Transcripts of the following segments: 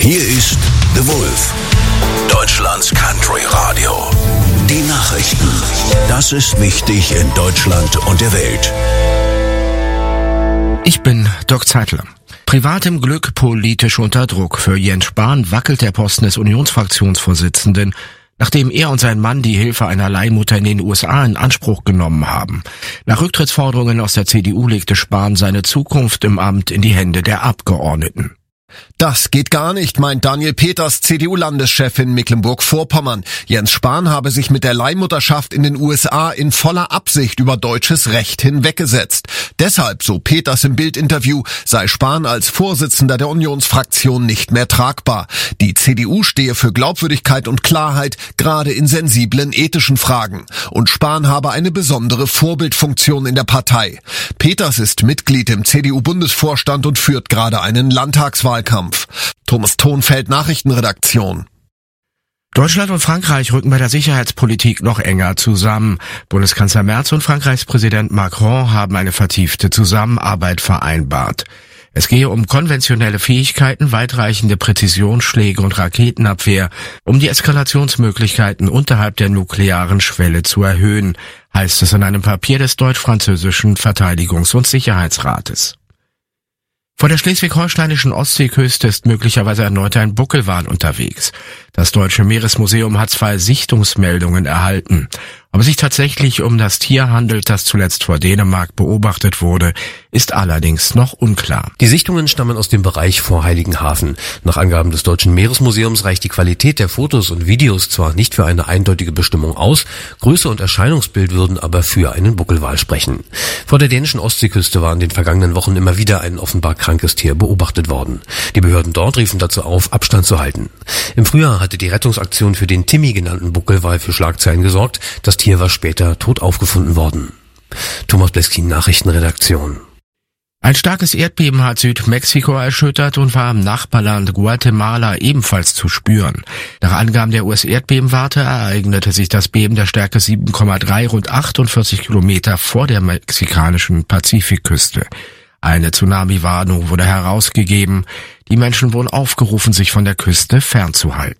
Hier ist The Wolf, Deutschlands Country Radio. Die Nachrichten. Das ist wichtig in Deutschland und der Welt. Ich bin Dirk Zeitler. Privatem Glück, politisch unter Druck. Für Jens Spahn wackelt der Posten des Unionsfraktionsvorsitzenden, nachdem er und sein Mann die Hilfe einer Leihmutter in den USA in Anspruch genommen haben. Nach Rücktrittsforderungen aus der CDU legte Spahn seine Zukunft im Amt in die Hände der Abgeordneten. Das geht gar nicht, meint Daniel Peters, CDU-Landeschef in Mecklenburg-Vorpommern. Jens Spahn habe sich mit der Leihmutterschaft in den USA in voller Absicht über deutsches Recht hinweggesetzt. Deshalb, so Peters im Bild-Interview, sei Spahn als Vorsitzender der Unionsfraktion nicht mehr tragbar. Die CDU stehe für Glaubwürdigkeit und Klarheit, gerade in sensiblen ethischen Fragen. Und Spahn habe eine besondere Vorbildfunktion in der Partei. Peters ist Mitglied im CDU-Bundesvorstand und führt gerade einen Landtagswahlkampf. Thomas Thonfeld, Nachrichtenredaktion. Deutschland und Frankreich rücken bei der Sicherheitspolitik noch enger zusammen. Bundeskanzler Merz und Frankreichs Präsident Macron haben eine vertiefte Zusammenarbeit vereinbart. Es gehe um konventionelle Fähigkeiten, weitreichende Präzisionsschläge und Raketenabwehr, um die Eskalationsmöglichkeiten unterhalb der nuklearen Schwelle zu erhöhen, heißt es in einem Papier des deutsch-französischen Verteidigungs- und Sicherheitsrates. Vor der schleswig-holsteinischen Ostseeküste ist möglicherweise erneut ein Buckelwal unterwegs. Das Deutsche Meeresmuseum hat 2 Sichtungsmeldungen erhalten. Ob es sich tatsächlich um das Tier handelt, das zuletzt vor Dänemark beobachtet wurde, ist allerdings noch unklar. Die Sichtungen stammen aus dem Bereich vor Heiligenhafen. Nach Angaben des Deutschen Meeresmuseums reicht die Qualität der Fotos und Videos zwar nicht für eine eindeutige Bestimmung aus, Größe und Erscheinungsbild würden aber für einen Buckelwal sprechen. Vor der dänischen Ostseeküste war in den vergangenen Wochen immer wieder ein offenbar krankes Tier beobachtet worden. Die Behörden dort riefen dazu auf, Abstand zu halten. Im Frühjahr hatte die Rettungsaktion für den Timmy genannten Buckelwal für Schlagzeilen gesorgt. Das Tier war später tot aufgefunden worden. Thomas Bleskin, Nachrichtenredaktion. Ein starkes Erdbeben hat Südmexiko erschüttert und war im Nachbarland Guatemala ebenfalls zu spüren. Nach Angaben der US-Erdbebenwarte ereignete sich das Beben der Stärke 7,3 rund 48 Kilometer vor der mexikanischen Pazifikküste. Eine Tsunami-Warnung wurde herausgegeben. Die Menschen wurden aufgerufen, sich von der Küste fernzuhalten.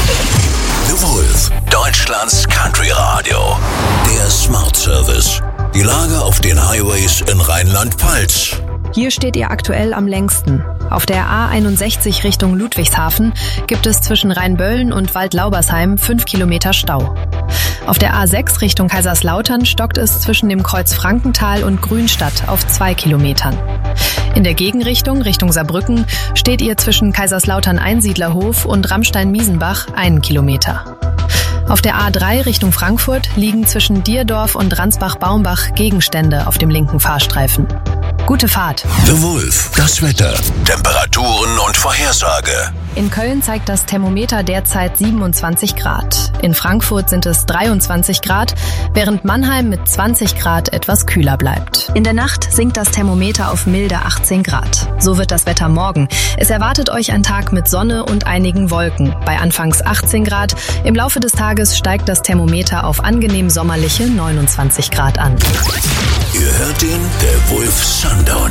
The Wolf, Deutschlands Country Radio. Der Smart Service. Die Lage auf den Highways in Rheinland-Pfalz. Hier steht ihr aktuell am längsten. Auf der A61 Richtung Ludwigshafen gibt es zwischen Rheinböllen und Waldlaubersheim 5 Kilometer Stau. Auf der A6 Richtung Kaiserslautern stockt es zwischen dem Kreuz Frankenthal und Grünstadt auf 2 Kilometern. In der Gegenrichtung, Richtung Saarbrücken, steht ihr zwischen Kaiserslautern-Einsiedlerhof und Ramstein-Miesenbach 1 Kilometer. Auf der A3 Richtung Frankfurt liegen zwischen Dierdorf und Ransbach-Baumbach Gegenstände auf dem linken Fahrstreifen. Gute Fahrt. The Wolf, das Wetter, Temperaturen und Vorhersage. In Köln zeigt das Thermometer derzeit 27 Grad. In Frankfurt sind es 23 Grad, während Mannheim mit 20 Grad etwas kühler bleibt. In der Nacht sinkt das Thermometer auf milde 18 Grad. So wird das Wetter morgen. Es erwartet euch ein Tag mit Sonne und einigen Wolken. Bei anfangs 18 Grad. Im Laufe des Tages steigt das Thermometer auf angenehm sommerliche 29 Grad an. Ihr hört den The Wolf Sundown.